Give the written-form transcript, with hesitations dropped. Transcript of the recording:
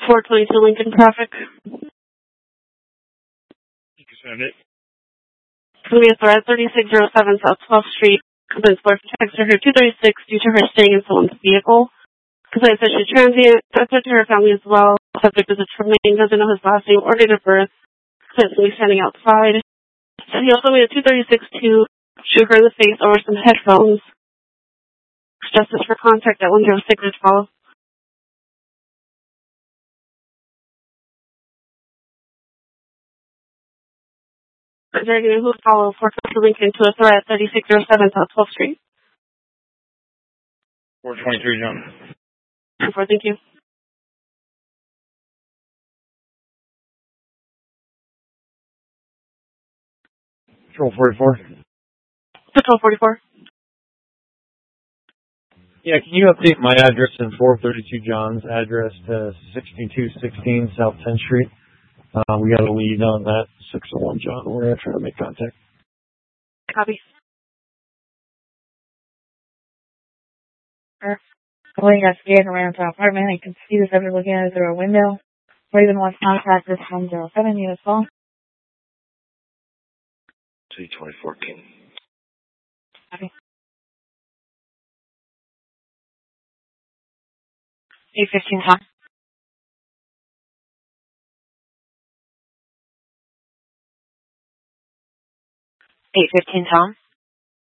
422 Lincoln traffic. You can send it. It's going to be a threat 3607 South 12th Street. Complaints for texter her 236 due to her staying in someone's vehicle. Complaints that she's transient. That's to her family as well. Subject is a Tremaine, doesn't know his last name or date of birth. Complaints will be standing outside. And he also made a 236-2 shoot her in the face over some headphones. Justice for contact at 106-12. Is there anyone who will follow 422 Lincoln to a threat 3607 South 12th Street? 423 John. 4, thank you. Patrol 44. Patrol 44. Yeah, can you update my address in 432 John's address to 6216 South 10th Street? We got a lead on that 601 John. We're going to try to make contact. Copy. When you got scared around the apartment, I could see the subject looking at it through a window. Raven wants contact this 107 unit phone. 22014. Copy. 815 Tom. 815 Tom.